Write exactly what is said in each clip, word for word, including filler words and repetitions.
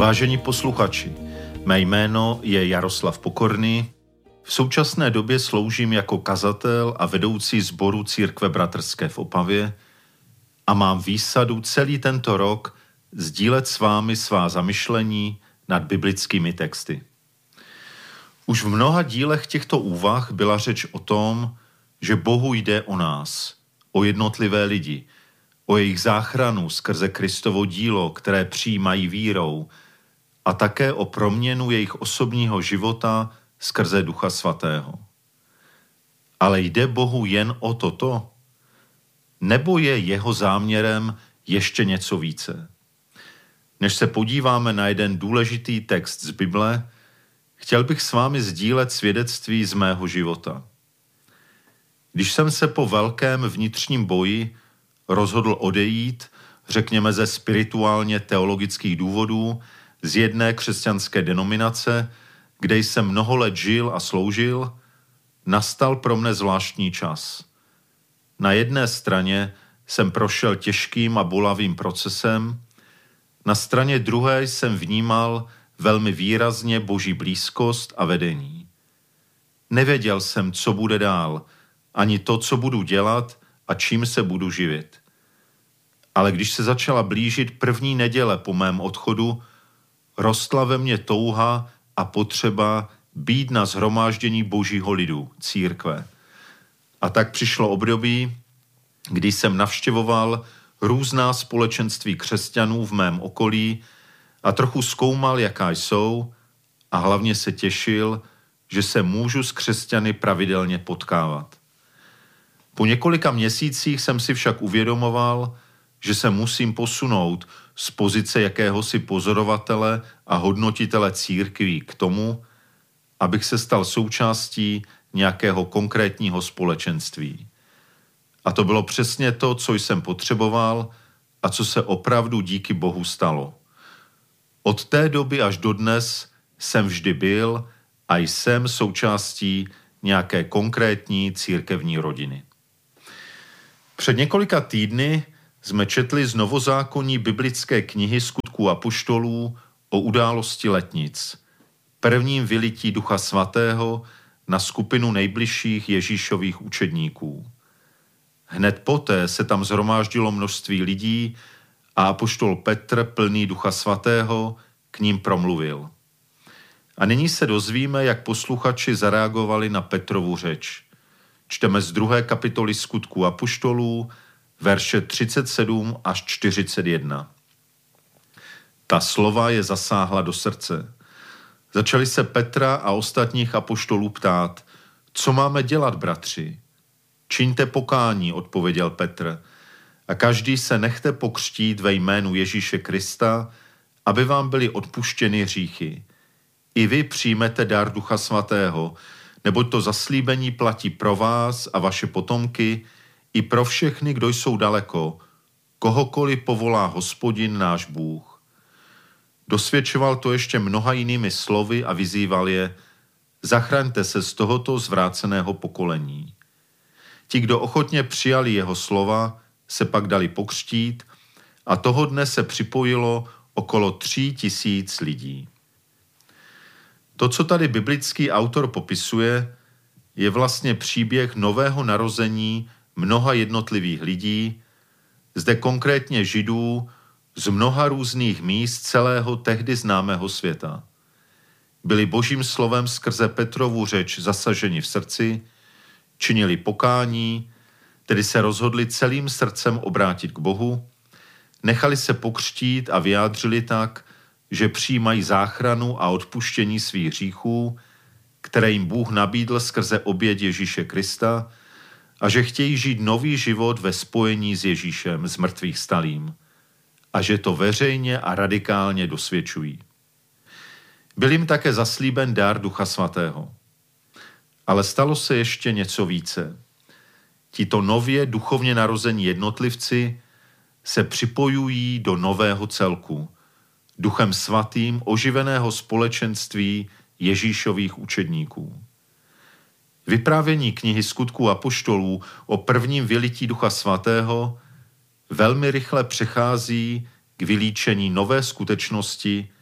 Vážení posluchači, mé jméno je Jaroslav Pokorný. V současné době sloužím jako kazatel a vedoucí sboru Církve bratrské v Opavě a mám výsadu celý tento rok sdílet s vámi svá zamyšlení nad biblickými texty. Už v mnoha dílech těchto úvah byla řeč o tom, že Bohu jde o nás, o jednotlivé lidi, o jejich záchranu skrze Kristovo dílo, které přijímají vírou, a také o proměnu jejich osobního života skrze Ducha Svatého. Ale jde Bohu jen o toto? Nebo je jeho záměrem ještě něco více? Než se podíváme na jeden důležitý text z Bible, chtěl bych s vámi sdílet svědectví z mého života. Když jsem se po velkém vnitřním boji rozhodl odejít, řekněme ze spirituálně teologických důvodů, z jedné křesťanské denominace, kde jsem mnoho let žil a sloužil, nastal pro mne zvláštní čas. Na jedné straně jsem prošel těžkým a bolavým procesem, na straně druhé jsem vnímal velmi výrazně Boží blízkost a vedení. Nevěděl jsem, co bude dál, ani to, co budu dělat a čím se budu živit. Ale když se začala blížit první neděle po mém odchodu, rostla ve mně touha a potřeba být na shromáždění Božího lidu, církve. A tak přišlo období, kdy jsem navštěvoval různá společenství křesťanů v mém okolí a trochu zkoumal, jaká jsou, a hlavně se těšil, že se můžu s křesťany pravidelně potkávat. Po několika měsících jsem si však uvědomoval, že se musím posunout z pozice jakéhosi pozorovatele a hodnotitele církví k tomu, abych se stal součástí nějakého konkrétního společenství. A to bylo přesně to, co jsem potřeboval a co se opravdu díky Bohu stalo. Od té doby až dodnes jsem vždy byl a jsem součástí nějaké konkrétní církevní rodiny. Před několika týdny jsme četli z novozákonní biblické knihy Skutků apoštolů o události letnic, prvním vylití Ducha Svatého na skupinu nejbližších Ježíšových učedníků. Hned poté se tam shromáždilo množství lidí a apoštol Petr, plný Ducha Svatého, k ním promluvil. A nyní se dozvíme, jak posluchači zareagovali na Petrovu řeč. Čteme z druhé kapitoly Skutků apoštolů, verše třicet sedm až čtyřicet jedna. Ta slova je zasáhla do srdce. Začali se Petra a ostatních apoštolů ptát, co máme dělat, bratři? Čiňte pokání, odpověděl Petr, a každý se nechte pokřtít ve jménu Ježíše Krista, aby vám byly odpuštěny hříchy. I vy přijmete dar Ducha Svatého, neboť to zaslíbení platí pro vás a vaše potomky, i pro všechny, kdo jsou daleko, kohokoliv povolá Hospodin náš Bůh. Dosvědčoval to ještě mnoha jinými slovy a vyzýval je, zachraňte se z tohoto zvráceného pokolení. Ti, kdo ochotně přijali jeho slova, se pak dali pokřtít a toho dne se připojilo okolo tří tisíc lidí. To, co tady biblický autor popisuje, je vlastně příběh nového narození mnoha jednotlivých lidí, zde konkrétně Židů z mnoha různých míst celého tehdy známého světa. Byli Božím slovem skrze Petrovu řeč zasaženi v srdci, činili pokání, tedy se rozhodli celým srdcem obrátit k Bohu, nechali se pokřtít a vyjádřili tak, že přijímají záchranu a odpuštění svých hříchů, které jim Bůh nabídl skrze oběť Ježíše Krista, a že chtějí žít nový život ve spojení s Ježíšem z mrtvých stalým a že to veřejně a radikálně dosvědčují. Byl jim také zaslíben dar Ducha Svatého. Ale stalo se ještě něco více. Tito nově duchovně narození jednotlivci se připojují do nového celku, Duchem Svatým oživeného společenství Ježíšových učedníků. Vyprávění knihy Skutků apoštolů o prvním vylití Ducha Svatého velmi rychle přechází k vylíčení nové skutečnosti,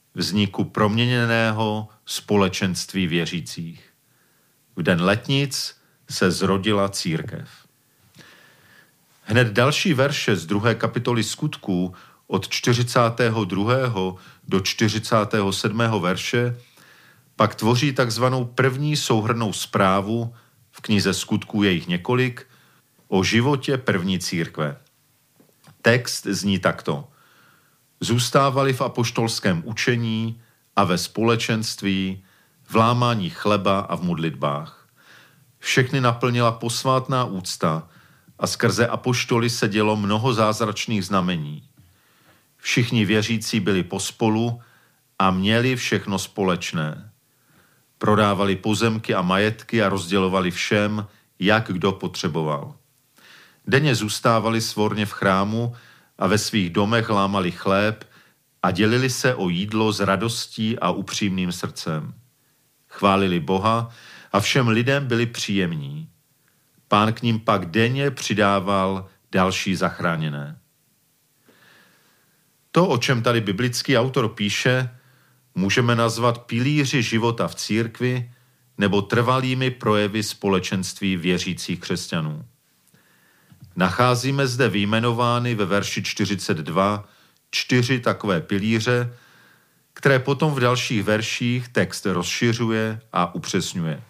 vzniku proměněného společenství věřících. V den letnic se zrodila církev. Hned další verše z druhé kapitoly Skutků od čtyřicátého druhého do čtyřicátého sedmého verše pak tvoří takzvanou první souhrnnou zprávu, v knize Skutků je jich několik, o životě první církve. Text zní takto. Zůstávali v apoštolském učení a ve společenství, v lámání chleba a v modlitbách. Všechny naplnila posvátná úcta a skrze apoštoly se dělo mnoho zázračných znamení. Všichni věřící byli pospolu a měli všechno společné. Prodávali pozemky a majetky a rozdělovali všem, jak kdo potřeboval. Denně zůstávali svorně v chrámu a ve svých domech lámali chléb a dělili se o jídlo s radostí a upřímným srdcem. Chválili Boha a všem lidem byli příjemní. Pán k ním pak denně přidával další zachráněné. To, o čem tady biblický autor píše, můžeme nazvat pilíři života v církvi nebo trvalými projevy společenství věřících křesťanů. Nacházíme zde vyjmenovány ve verši čtyřicet dva čtyři takové pilíře, které potom v dalších verších text rozšiřuje a upřesňuje.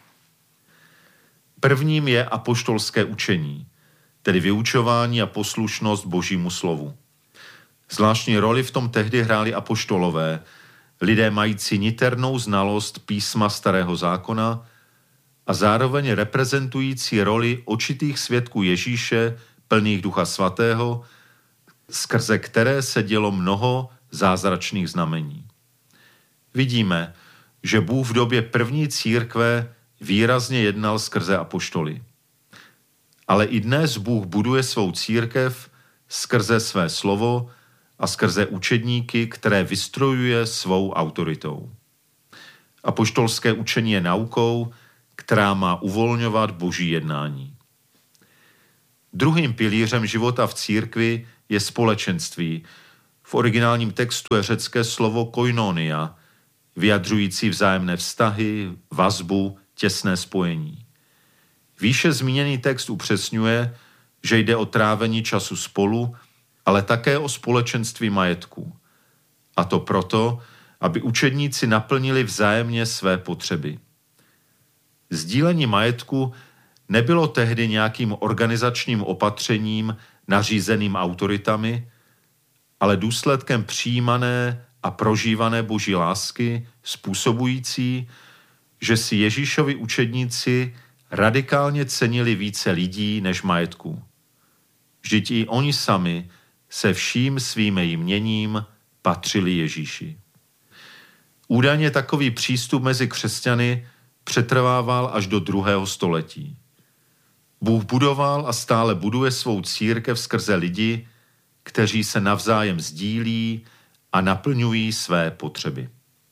Prvním je apoštolské učení, tedy vyučování a poslušnost Božímu slovu. Zvláštní roli v tom tehdy hráli apoštolové, lidé mající niternou znalost písma Starého zákona a zároveň reprezentující roli očitých svědků Ježíše, plných Ducha Svatého, skrze které se dělo mnoho zázračných znamení. Vidíme, že Bůh v době první církve výrazně jednal skrze apoštoly. Ale i dnes Bůh buduje svou církev skrze své slovo a skrze učedníky, které vystrojuje svou autoritou. Apoštolské učení je naukou, která má uvolňovat Boží jednání. Druhým pilířem života v církvi je společenství. V originálním textu je řecké slovo koinonia, vyjadřující vzájemné vztahy, vazbu, těsné spojení. Výše zmíněný text upřesňuje, že jde o trávení času spolu, ale také o společenství majetku. A to proto, aby učedníci naplnili vzájemně své potřeby. Sdílení majetku nebylo tehdy nějakým organizačním opatřením nařízeným autoritami, ale důsledkem přijímané a prožívané Boží lásky, způsobující, že si Ježíšovi učedníci radikálně cenili více lidí než majetku. Vždyť i oni sami se vším svým jměním patřili Ježíši. Údajně takový přístup mezi křesťany přetrvával až do druhého století. Bůh budoval a stále buduje svou církev skrze lidi, kteří se navzájem sdílí a naplňují své potřeby.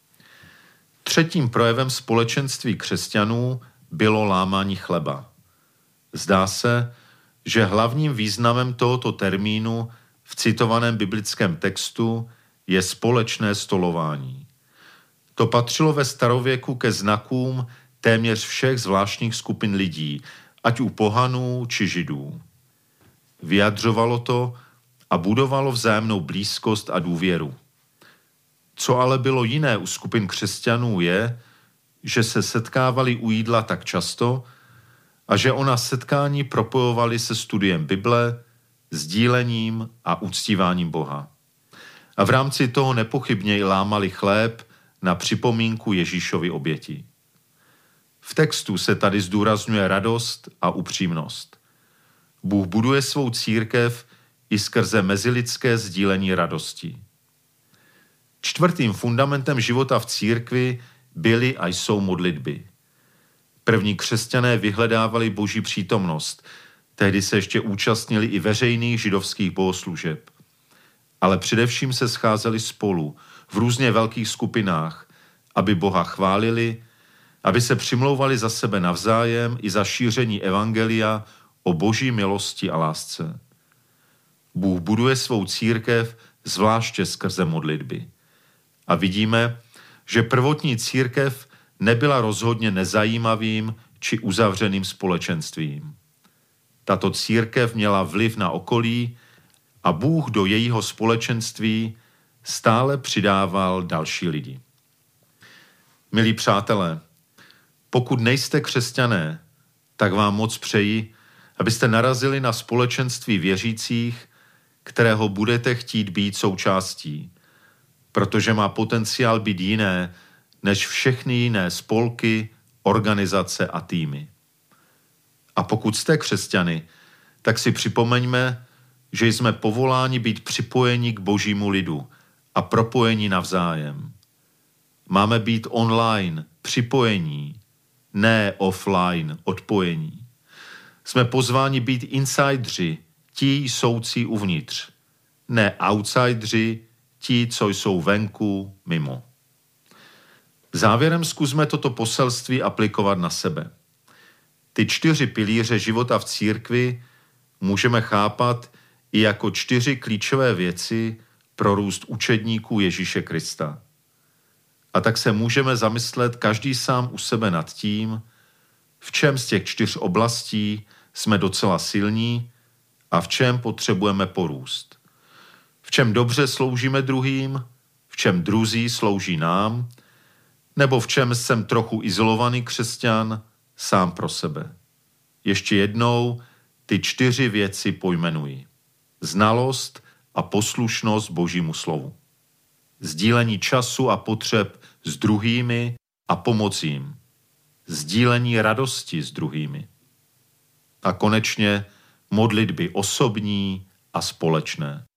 Třetím projevem společenství křesťanů bylo lámání chleba. Zdá se, že hlavním významem tohoto termínu v citovaném biblickém textu je společné stolování. To patřilo ve starověku ke znakům téměř všech zvláštních skupin lidí, ať u pohanů či židů. Vyjadřovalo to a budovalo vzájemnou blízkost a důvěru. Co ale bylo jiné u skupin křesťanů je, že se setkávali u jídla tak často a že ona setkání propojovali se studiem Bible, sdílením a uctíváním Boha. A v rámci toho nepochybně i lámali chléb na připomínku Ježíšovy oběti. V textu se tady zdůrazňuje radost a upřímnost. Bůh buduje svou církev i skrze mezilidské sdílení radosti. Čtvrtým fundamentem života v církvi byly a jsou modlitby. První křesťané vyhledávali Boží přítomnost, tehdy se ještě účastnili i veřejných židovských bohoslužeb. Ale především se scházeli spolu v různě velkých skupinách, aby Boha chválili, aby se přimlouvali za sebe navzájem i za šíření evangelia o Boží milosti a lásce. Bůh buduje svou církev zvláště skrze modlitby. A vidíme, že prvotní církev nebyla rozhodně nezajímavým či uzavřeným společenstvím. Tato církev měla vliv na okolí a Bůh do jejího společenství stále přidával další lidi. Milí přátelé, pokud nejste křesťané, tak vám moc přeji, abyste narazili na společenství věřících, kterého budete chtít být součástí, protože má potenciál být jiné než všechny jiné spolky, organizace a týmy. A pokud jste křesťany, tak si připomeňme, že jsme povoláni být připojeni k božímu lidu a propojeni navzájem. Máme být online, připojení, ne offline, odpojení. Jsme pozváni být insidři, ti soucí uvnitř, ne outsidři, ti, co jsou venku, mimo. Závěrem zkusme toto poselství aplikovat na sebe. Ty čtyři pilíře života v církvi můžeme chápat i jako čtyři klíčové věci pro růst učedníků Ježíše Krista. A tak se můžeme zamyslet každý sám u sebe nad tím, v čem z těch čtyř oblastí jsme docela silní a v čem potřebujeme porůst. V čem dobře sloužíme druhým, v čem druzí slouží nám, nebo v čem jsem trochu izolovaný křesťan sám pro sebe. Ještě jednou ty čtyři věci pojmenuji. Znalost a poslušnost Božímu slovu. Sdílení času a potřeb s druhými a pomoc jim. Sdílení radosti s druhými. A konečně modlitby osobní a společné.